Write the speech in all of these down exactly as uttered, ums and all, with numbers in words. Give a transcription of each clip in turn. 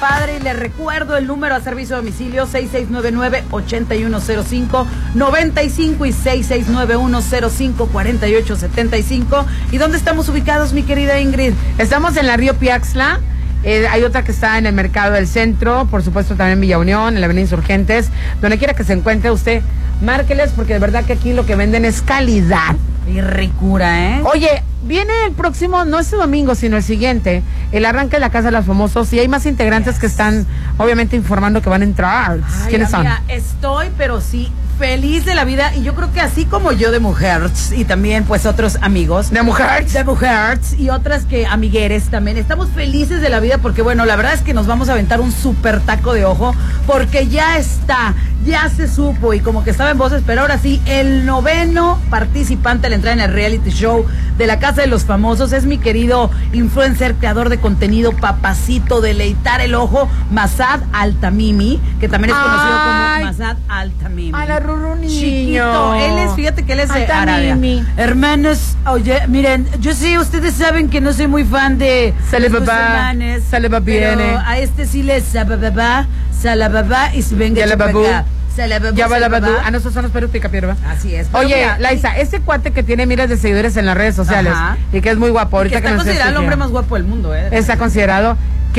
padre. Y les recuerdo el número a servicio de domicilio seis seis nueve nueve, ocho uno cero cinco, nueve cinco y seis seis nueve uno cero cinco, cuatro ocho siete cinco. ¿Y dónde estamos ubicados, mi querida Ingrid? Estamos en la Río Piaxtla. Eh, hay otra que está en el Mercado del Centro, por supuesto también en Villa Unión, en la Avenida Insurgentes. Donde quiera que se encuentre usted, márqueles, porque de verdad que aquí lo que venden es calidad. Y ricura, ¿eh? Oye, viene el próximo, no este domingo, sino el siguiente, el arranque de la Casa de los Famosos, y hay más integrantes yes. que están, obviamente, informando que van a entrar. Ay, ¿quiénes amiga, son? Estoy, pero sí, feliz de la vida, y yo creo que así como yo de Mujeres, y también, pues, otros amigos. ¿De Mujeres? De Mujeres, y otras que amigueres también. Estamos felices de la vida porque, bueno, la verdad es que nos vamos a aventar un súper taco de ojo, porque ya está, ya se supo, y como que estaba en voces, pero ahora sí, el noveno participante al entrar en el reality show de la Casa de los Famosos es mi querido influencer, creador de contenido, papacito, deleitar el ojo, Mazad Altamimi, que también es conocido Ay, como Mazad Altamimi. A la Ruru niño. Chiquito, él es, fíjate que él es de Altamimi. Arabia. Hermanos, oye, miren, yo sí, ustedes saben que no soy muy fan de Sale los papá, musulmanes, sale papá, pero viene. a este sí le sabababa, salababa y se venga Ya la babú. chupacá. Salababú, Ya va la salababá. babú. Ah, no, esos son los perros picapiedra. Así es. Pero Oye, mira, Laisa, ese cuate que tiene miles de seguidores en las redes sociales, ajá, y que es muy guapo, ahorita que está que nos considerado el hombre escuché, más guapo del mundo, ¿eh? está considerado.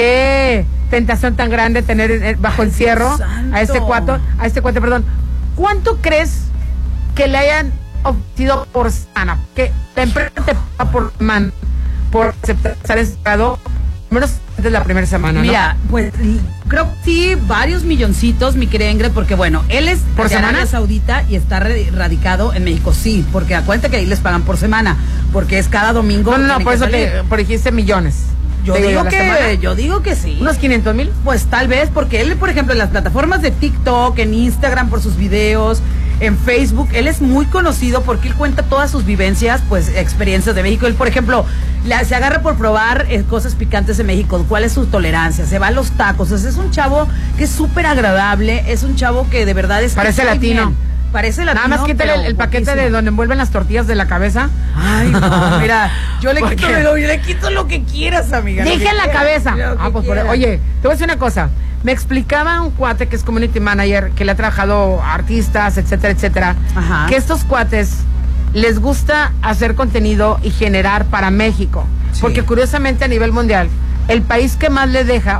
Qué tentación tan grande tener eh, bajo Ay, encierro Dios a este santo. cuate, a este cuate, perdón. ¿Cuánto crees que le hayan obtenido por semana? Que la empresa te paga por man, por aceptar estar encerrado, menos de la primera semana, ¿no? Mira, pues creo que sí, varios milloncitos, mi querida Ingrid, porque bueno, él es ¿Por de semana? Arabia Saudita y está re- radicado en México, sí, porque acuérdate que ahí les pagan por semana, porque es cada domingo. No, no, no, tienen por que eso salir. te, por dijiste millones. Yo Te digo ¿la semana? que, yo digo que sí. ¿Unos quinientos mil? Pues tal vez, porque él, por ejemplo, en las plataformas de TikTok, en Instagram por sus videos, en Facebook, él es muy conocido porque él cuenta todas sus vivencias, pues, experiencias de México. Él, por ejemplo, la, se agarra por probar eh, cosas picantes en México, cuál es su tolerancia, se va a los tacos. O sea, es un chavo que es súper agradable, es un chavo que de verdad es... Parece muy latino. bien. Parece latino. Nada más quítale el, el paquete guapísimo. de donde envuelven las tortillas de la cabeza. Ay, no, mira, yo le ¿Por quito, qué? lo, yo le quito lo que quieras, amiga. Dije en la cabeza. Lo que Ah, pues por, quieras. oye, te voy a decir una cosa. Me explicaba un cuate que es community manager, que le ha trabajado a artistas, etcétera, etcétera, Ajá. que estos cuates les gusta hacer contenido y generar para México. Sí. Porque curiosamente a nivel mundial, el país que más le deja